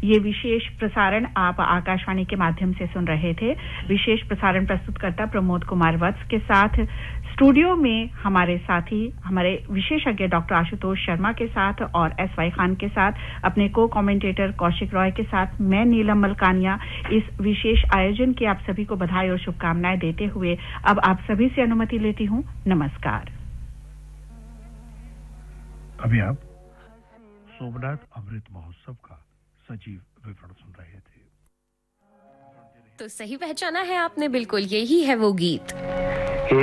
ये विशेष प्रसारण आप आकाशवाणी के माध्यम से सुन रहे थे। विशेष प्रसारण प्रस्तुतकर्ता प्रमोद कुमार वत्स के साथ स्टूडियो में हमारे साथी, हमारे विशेषज्ञ डॉक्टर आशुतोष शर्मा के साथ और एसवाई खान के साथ, अपने को कमेंटेटर कौशिक रॉय के साथ मैं नीलम मलकानिया। इस विशेष आयोजन की आप सभी को बधाई और शुभकामनाएं देते हुए अब आप सभी से अनुमति लेती हूं। नमस्कार। अभी आप सोमनाथ अमृत महोत्सव का सजीव विवरण सुन रहे थे। तो सही पहचाना है आपने, बिल्कुल यही है वो गीत।